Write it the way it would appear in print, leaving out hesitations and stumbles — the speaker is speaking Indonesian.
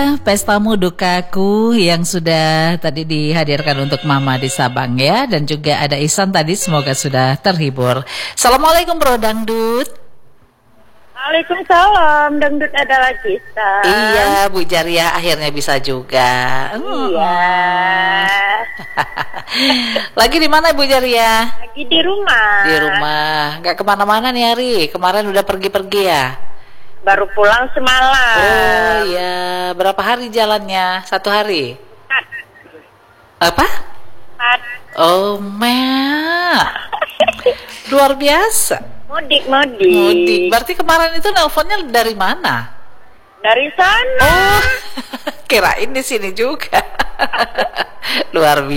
Pestamu Dukaku yang sudah tadi dihadirkan untuk Mama di Sabang ya. Dan juga ada Ihsan tadi, semoga sudah terhibur. Assalamualaikum Bro Dangdut. Waalaikumsalam, Dangdut adalah kita. Iya, Bu Jariah akhirnya bisa juga. Iya. Lagi di mana Bu Jariah? Lagi di rumah. Di rumah, nggak kemana-mana nih Ari. Kemarin udah pergi-pergi ya? Baru pulang semalam. Oh iya, berapa hari jalannya? 1 hari? 4. Apa? 4. Oh, luar biasa. Mudik. Berarti kemarin itu nelponnya dari mana? Dari sana. Oh, kirain di sini juga. Luar biasa.